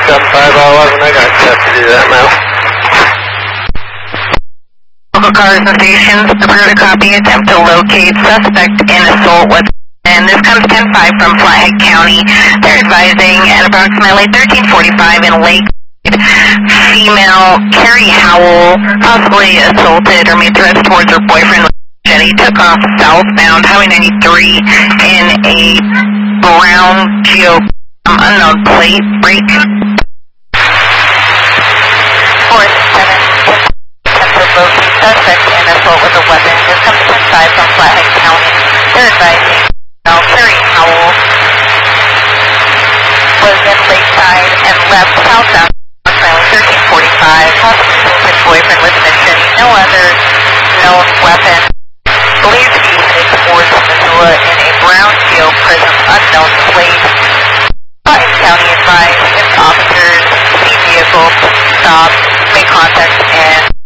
75011, I got set to do that now. Local cars and stations, prepare to copy, attempt to locate suspect in assault with, and this comes 10-5 from Flathead County. They're advising at approximately 13:45 in Lake, female Carrie Howell, possibly assaulted or made threats towards her boyfriend. He took off southbound Highway 93 in a brown Geo unknown plate break. 4-7 locate suspect in assault with a weapon. This comes 10-5 from Flathead County. They're advising Carrie Howell was in Lakeside and left southbound approximately 13:45. Possibly assaulted boyfriend with machete. No other known weapon. Believed to be headed towards Missoula in a brown Geo Prism unknown plate. Flathead County advised if officers see vehicle, stop, make contact, and